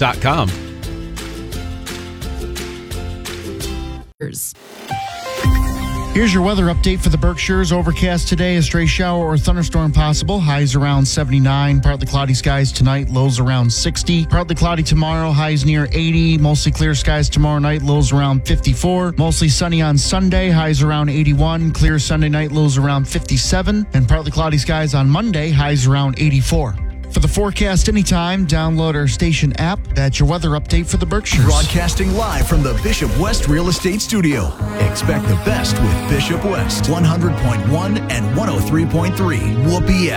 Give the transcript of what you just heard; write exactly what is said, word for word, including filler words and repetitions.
dot com. Here's your weather update for the Berkshires. Overcast today, a stray shower or thunderstorm possible. Highs around seventy-nine. Partly cloudy skies tonight, lows around sixty. Partly cloudy tomorrow, highs near eighty. Mostly clear skies tomorrow night, lows around fifty-four. Mostly sunny on Sunday, highs around eighty-one. Clear Sunday night, lows around fifty-seven. And partly cloudy skies on Monday, highs around eighty-four. For the forecast anytime, download our station app. That's your weather update for the Berkshires. Broadcasting live from the Bishop West Real Estate Studio. Expect the best with Bishop West, one hundred point one and one oh three point three. Whoopee